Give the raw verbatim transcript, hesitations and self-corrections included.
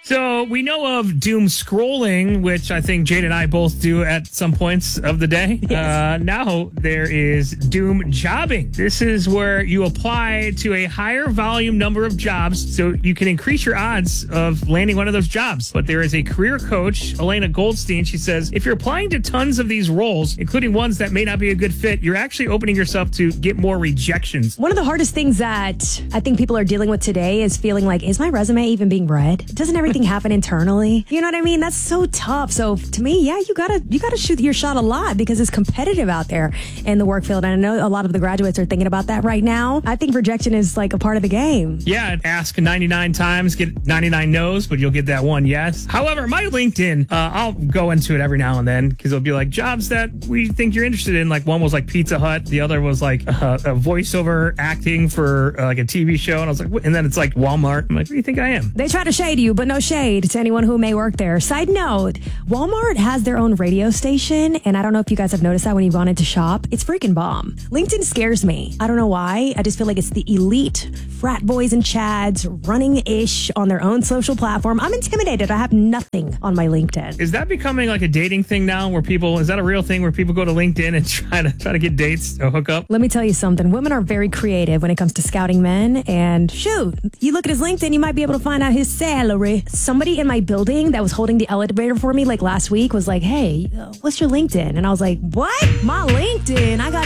So we know of doom scrolling, which I think Jade and I both do at some points of the day. Yes. Uh, now there is doom jobbing. This is where you apply to a higher volume number of jobs so you can increase your odds of landing one of those jobs. But there is a career coach, Elena Goldstein. She says, if you're applying to tons of these roles, including ones that may not be a good fit, you're actually opening yourself to get more rejections. One of the hardest things that I think people are dealing with today is feeling like, is my resume even being read? Doesn't everything happen internally? You know what I mean? That's so tough. So to me, yeah, you gotta you gotta shoot your shot a lot because it's competitive out there in the work field. And I know a lot of the graduates are thinking about that right now. I think rejection is like a part of the game. Yeah, ask ninety-nine times, get ninety-nine no's, but you'll get that one yes. However, my LinkedIn, uh, I'll go into it every now and then because it'll be like jobs that we think you're interested in. Like one was like Pizza Hut, the other was like uh, a voiceover acting for uh, like a T V show, and I was like, what? And then it's like Walmart. I'm like, what do you think I am? They try to shade you, but no shade to anyone who may work there. Side note, Walmart has their own radio station, and I don't know if you guys have noticed that when you've gone into shop. It's freaking bomb. LinkedIn scares me. I don't know why. I just feel like it's the elite frat boys and chads running-ish on their own social platform. I'm intimidated. I have nothing on my LinkedIn. Is that becoming like a dating thing now where people, is that a real thing where people go to LinkedIn and try to try to get dates or hook up? Let me tell you something. Women are very creative when it comes to scouting men, and shoot, you look at his LinkedIn, you might be able to find out his salary. Somebody in my building that was holding the elevator for me like last week was like, hey, uh, what's your LinkedIn? And I was like, what? My LinkedIn? I got